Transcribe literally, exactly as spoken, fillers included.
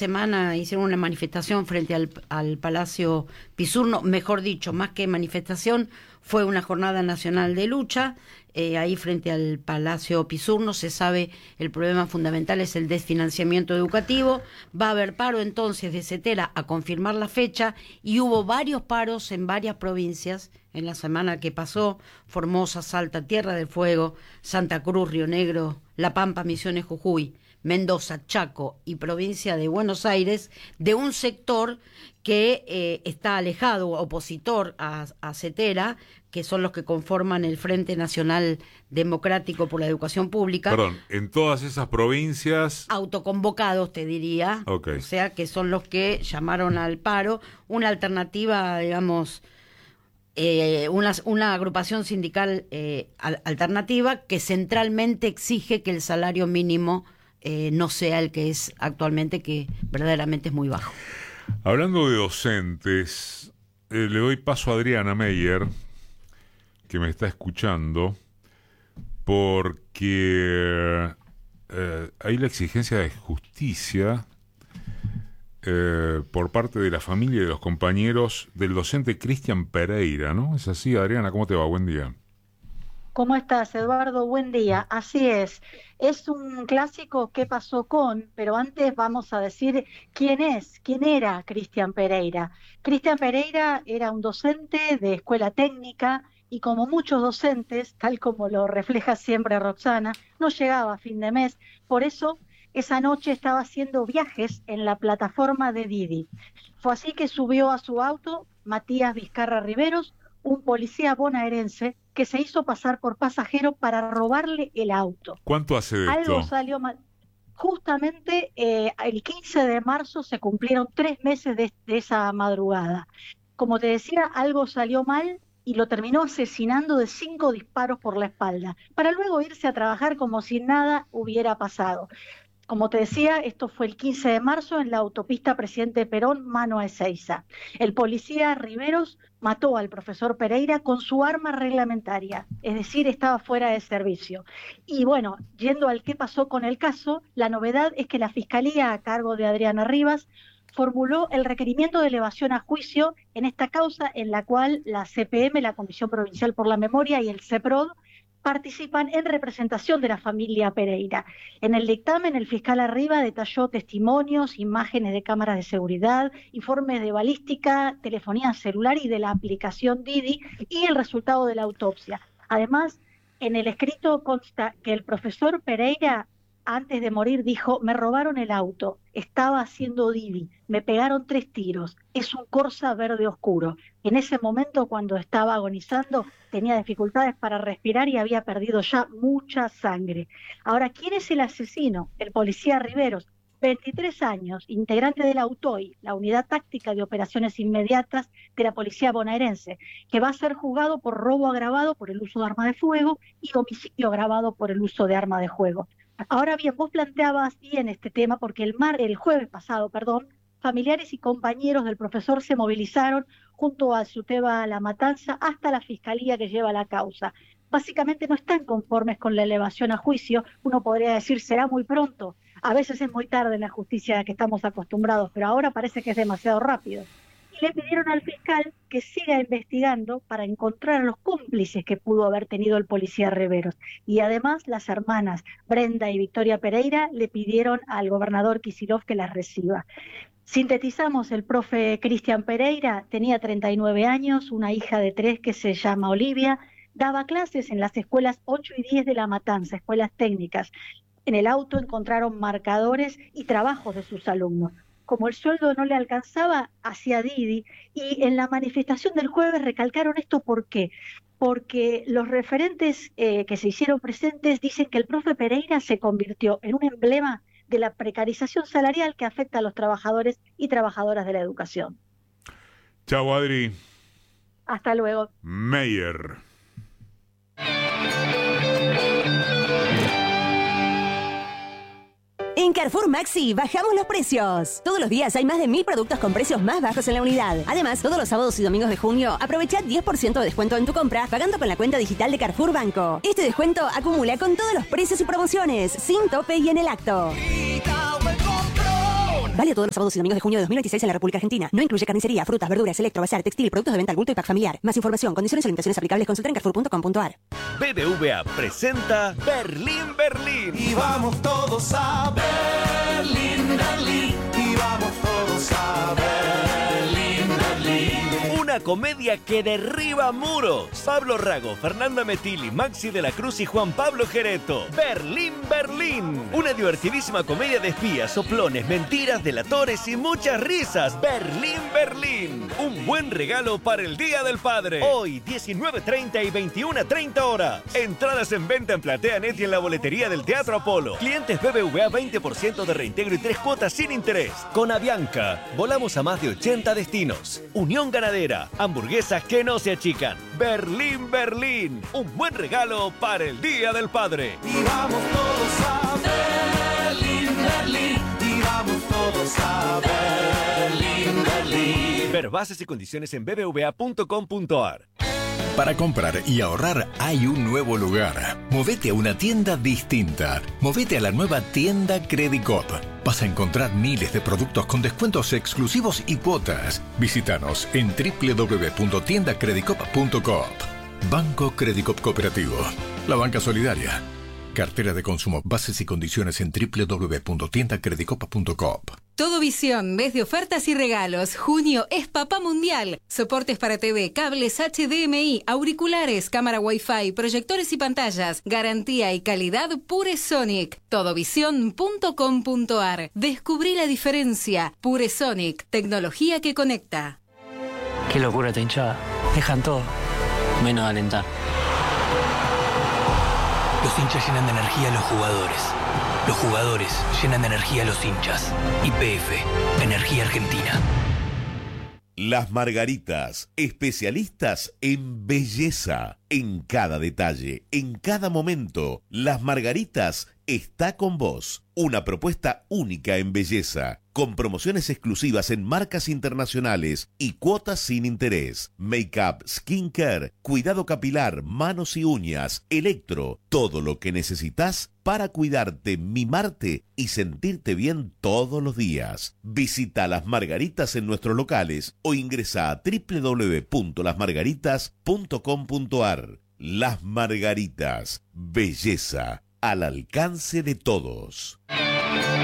semana hicieron una manifestación frente al, al Palacio Pisurno, mejor dicho, más que manifestación, fue una jornada nacional de lucha, eh, ahí frente al Palacio Pisurno. Se sabe, el problema fundamental es el desfinanciamiento educativo. Va a haber paro entonces de CETERA a confirmar la fecha, y hubo varios paros en varias provincias en la semana que pasó: Formosa, Salta, Tierra del Fuego, Santa Cruz, Río Negro, La Pampa, Misiones, Jujuy, Mendoza, Chaco y provincia de Buenos Aires, de un sector que eh, está alejado, opositor a, a CETERA, que son los que conforman el Frente Nacional Democrático por la Educación Pública. Perdón, en todas esas provincias... Autoconvocados, te diría. Okay. O sea, que son los que llamaron al paro. Una alternativa, digamos... Eh, una, una agrupación sindical eh, al, alternativa que centralmente exige que el salario mínimo eh, no sea el que es actualmente, que verdaderamente es muy bajo. Hablando de docentes, eh, le doy paso a Adriana Meyer, que me está escuchando, porque eh, hay la exigencia de justicia Eh, por parte de la familia y de los compañeros del docente Cristian Pereira, ¿no? Es así, Adriana, ¿cómo te va? Buen día. ¿Cómo estás, Eduardo? Buen día. Así es. Es un clásico ¿qué pasó con? Pero antes vamos a decir quién es, quién era Cristian Pereira. Cristian Pereira era un docente de escuela técnica y, como muchos docentes, tal como lo refleja siempre Roxana, no llegaba a fin de mes. Por eso esa noche estaba haciendo viajes en la plataforma de Didi. Fue así que subió a su auto Matías Vizcarra Riveros, un policía bonaerense que se hizo pasar por pasajero para robarle el auto. ¿Cuánto hace de Algo esto? salió mal. Justamente eh, el quince de marzo se cumplieron tres meses de, de esa madrugada. Como te decía, algo salió mal y lo terminó asesinando de cinco disparos por la espalda, para luego irse a trabajar como si nada hubiera pasado. Como te decía, esto fue el quince de marzo en la autopista Presidente Perón, mano a Ezeiza. El policía Riveros mató al profesor Pereira con su arma reglamentaria, es decir, estaba fuera de servicio. Y bueno, yendo al qué pasó con el caso, la novedad es que la Fiscalía, a cargo de Adriana Rivas, formuló el requerimiento de elevación a juicio en esta causa, en la cual la C P M, la Comisión Provincial por la Memoria, y el CEPROD participan en representación de la familia Pereira. En el dictamen, el fiscal Arriba detalló testimonios, imágenes de cámaras de seguridad, informes de balística, telefonía celular y de la aplicación Didi, y el resultado de la autopsia. Además, en el escrito consta que el profesor Pereira, antes de morir, dijo: me robaron el auto, estaba haciendo Didi, me pegaron tres tiros, es un Corsa verde oscuro. En ese momento, cuando estaba agonizando, tenía dificultades para respirar y había perdido ya mucha sangre. Ahora, ¿quién es el asesino? El policía Riveros, veintitrés años, integrante de la UTOI, la Unidad Táctica de Operaciones Inmediatas de la Policía Bonaerense, que va a ser juzgado por robo agravado por el uso de arma de fuego y homicidio agravado por el uso de arma de fuego. Ahora bien, vos planteabas bien este tema porque el, mar, el jueves pasado, perdón, familiares y compañeros del profesor se movilizaron junto a Suteba La Matanza hasta la fiscalía que lleva la causa. Básicamente no están conformes con la elevación a juicio. Uno podría decir, será muy pronto. A veces es muy tarde en la justicia a la que estamos acostumbrados, pero ahora parece que es demasiado rápido. Y le pidieron al fiscal que siga investigando para encontrar a los cómplices que pudo haber tenido el policía Riveros. Y además las hermanas Brenda y Victoria Pereira le pidieron al gobernador Kicillof que las reciba. Sintetizamos, el profe Cristian Pereira tenía treinta y nueve años, una hija de tres que se llama Olivia, daba clases en las escuelas ocho y diez de La Matanza, escuelas técnicas. En el auto encontraron marcadores y trabajos de sus alumnos. Como el sueldo no le alcanzaba, hacía Didi, y en la manifestación del jueves recalcaron esto. ¿Por qué? Porque los referentes eh, que se hicieron presentes dicen que el profe Pereira se convirtió en un emblema de la precarización salarial que afecta a los trabajadores y trabajadoras de la educación. Chau, Adri. Hasta luego. Meyer. En Carrefour Maxi bajamos los precios. Todos los días hay más de mil productos con precios más bajos en la unidad. Además, todos los sábados y domingos de junio, aprovecha diez por ciento de descuento en tu compra pagando con la cuenta digital de Carrefour Banco. Este descuento acumula con todos los precios y promociones, sin tope y en el acto. Vale todos los sábados y domingos de junio de dos mil veintiséis en la República Argentina. No incluye carnicería, frutas, verduras, electro, bazar, textil, productos de venta al bulto y pack familiar. Más información, condiciones y limitaciones aplicables, consulta en carrefour punto com punto a r. B B V A presenta Berlín, Berlín. Y vamos todos a Berlín, Berlín. Y vamos todos a Berlín, Berlín. Una comedia que derriba muros. Pablo Rago, Fernanda Metilli, Maxi de la Cruz y Juan Pablo Gereto. Berlín, Berlín. Una divertidísima comedia de espías, soplones, mentiras, delatores y muchas risas. Berlín, Berlín. Un buen regalo para el Día del Padre. Hoy, diecinueve treinta y veintiuna treinta horas. Entradas en venta en PlateaNet y en la boletería del Teatro Apolo. Clientes B B V A veinte por ciento de reintegro y tres cuotas sin interés. Con Avianca, volamos a más de ochenta destinos. Unión Ganadera. Hamburguesas que no se achican. Berlín, Berlín. Un buen regalo para el Día del Padre. Y vamos todos a Berlín, Berlín. Y vamos todos a Berlín, Berlín. Ver bases y condiciones en b b v a punto com punto a r. Para comprar y ahorrar hay un nuevo lugar. Movete a una tienda distinta. Movete a la nueva tienda Credicop. Vas a encontrar miles de productos con descuentos exclusivos y cuotas. Visítanos en w w w punto tienda credicop punto com. Banco Credicop Cooperativo. La banca solidaria. Cartera de consumo. Bases y condiciones en w w w punto tienda credicop punto com. Todo Visión, mes de ofertas y regalos. Junio es Papá Mundial. Soportes para T V, cables H D M I, auriculares, cámara Wi-Fi, proyectores y pantallas. Garantía y calidad Pure Sonic. todo visión punto com punto a r. Descubrí la diferencia. Pure Sonic, tecnología que conecta. Qué locura esta hinchada. Dejan todo, menos alentar. Los hinchas llenan de energía a los jugadores. Los jugadores llenan de energía a los hinchas. Y P F, Energía Argentina. Las Margaritas, especialistas en belleza. En cada detalle, en cada momento, Las Margaritas está con vos. Una propuesta única en belleza, con promociones exclusivas en marcas internacionales y cuotas sin interés. Make-up, skincare, cuidado capilar, manos y uñas, electro, todo lo que necesitas para cuidarte, mimarte y sentirte bien todos los días. Visita Las Margaritas en nuestros locales o ingresa a w w w punto las margaritas punto com punto a r. Las Margaritas, belleza al alcance de todos.